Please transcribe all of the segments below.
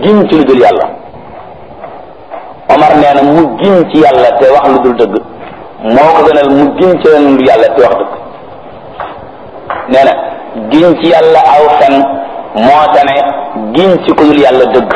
giñ ci lu dul yàlla. Omar nee na mu giñ ci yàlla te wax lu dul dëgg moo ko gënal mu giñ ci lu yàlla te wax dëgg. nee na giñ ci yàlla aw fen moo tane giñ ci ku dul yàlla dëgg.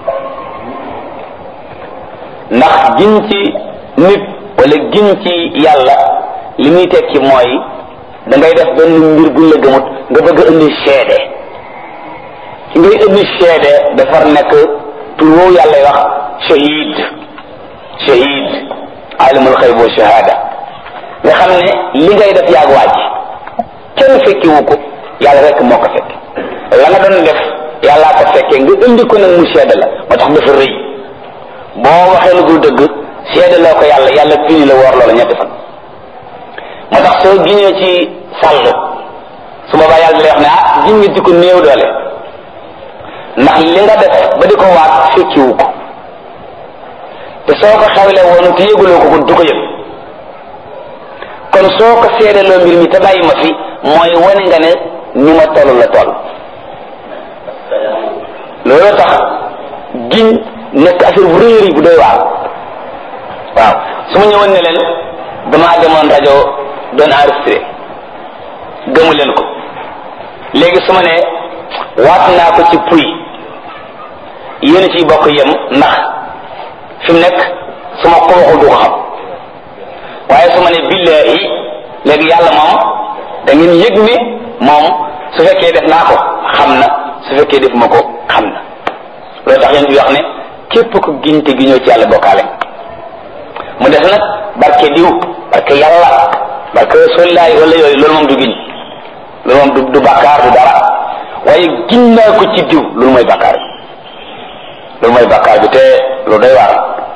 ndax giñ ci nit wala giñ ci yàlla li muy tekki mooy da ngay def benn mbir buñ la gëmut nga bëgg a indi seede ki ngay indi seede dafar nekk tur woowu yàlla wax shahid shahid alimul xayb wa shahada nga xam ne li ngay def yaag wàcc kenn fekkiwu ko yàlla rek moo ko fekk la nga doon def yàllaa ko fekkee nga indi ko nag mu seede la moo tax dafa rëy boo waxee lu dul dëgg seede loo ko yàlla yàlla fini la woor loola ñetti fan moo tax soo giñee ci sàll su boobaa yàlla lay wax ne ah giñ nga di ko néew doole ndax li nga def ba di ko waat fekkiwu ko te soo ko xewle woon te yëguloo ko du ko yëg kon soo ko seedeloo mbir mi te bàyyi ma fi mooy wane nga ne ni ma toll la toll loolu tax giñ nekk affaire bu rëy bu doy waar waaw su ma ñëwoon ne leen damaa demoon rajo doon enregistré gëmu leen ko léegi su ma ne waat naa ko ci puy yéen ciy bokk yem ndax fi mu nekk su ma ko waxul du ko xam waaye su ma ne billahi léegi yàlla moom da ngeen yëg ni moom su fekkee def naa ko xam na su fekkee def ma ko xam na loolu tax yéen bi wax ne képp ko giñte gi ñëw ci yàlla bokkaale mu def nag barke diw barke yàlla barke rasulillahi wala yooyu loolu moom du giñ loolu moom du bàkkaar du dara waaye giñ naa ko ci diw loolu mooy bàkkaar bi te lu doy waar